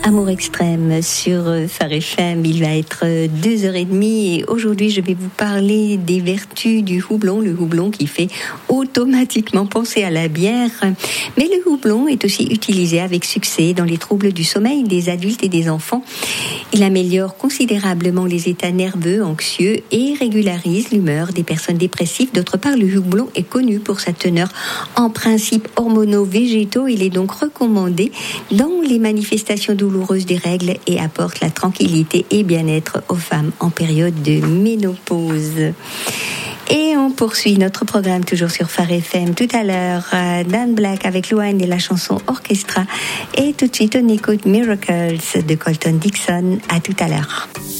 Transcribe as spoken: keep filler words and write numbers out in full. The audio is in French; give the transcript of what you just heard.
Amour extrême sur Phare F M, il va être deux heures trente et aujourd'hui je vais vous parler des vertus du houblon, le houblon qui fait automatiquement penser à la bière. Mais le houblon est aussi utilisé avec succès dans les troubles du sommeil des adultes et des enfants. Il améliore considérablement les états nerveux, anxieux et régularise l'humeur des personnes dépressives. D'autre part, le houblon est connu pour sa teneur en principes hormonaux végétaux. Il est donc recommandé dans les manifestations douloureuses des règles et apporte la tranquillité et bien-être aux femmes en période de ménopause. Et on poursuit notre programme toujours sur Phare F M. Tout à l'heure, Dan Black avec Luan et la chanson Orchestra. Et tout de suite, on écoute Miracles de Colton Dixon. À tout à l'heure.